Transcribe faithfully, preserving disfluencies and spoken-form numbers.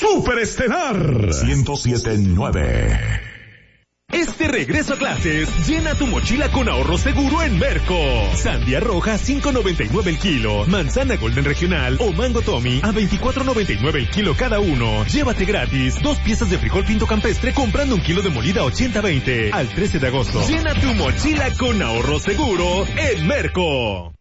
Super Estelar ciento siete punto nueve. Este regreso a clases, llena tu mochila con ahorro seguro en Merco. Sandía roja, cinco noventa y nueve el kilo. Manzana Golden Regional o Mango Tommy a veinticuatro noventa y nueve el kilo cada uno. Llévate gratis dos piezas de frijol pinto campestre comprando un kilo de molida ochenta veinte. Al trece de agosto. Llena tu mochila con ahorro seguro en Merco.